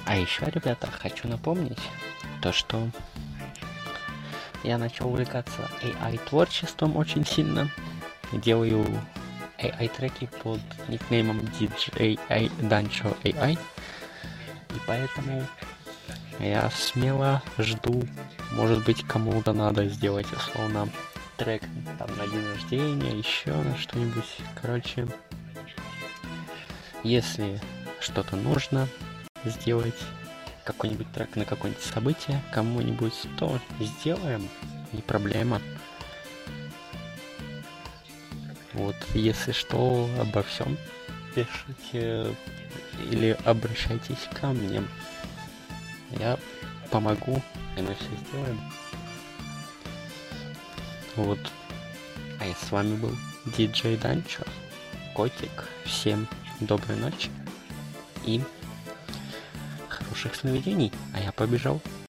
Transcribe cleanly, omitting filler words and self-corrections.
А еще, ребята, хочу напомнить то, что я начал увлекаться AI-творчеством очень сильно. Делаю AI-треки под никнеймом DJ Dancho AI. И поэтому я смело жду, может быть, кому-то надо сделать, условно, трек там на день рождения, еще на что-нибудь. Короче, если что-то нужно сделать, какой-нибудь трек на какое-нибудь событие кому-нибудь, то сделаем, не проблема. Вот, если что, обо всем пишите или обращайтесь ко мне. Я помогу, и мы все сделаем. Вот. А я с вами был DJ Данчо, Котик. Всем доброй ночи и хороших сновидений. А я побежал.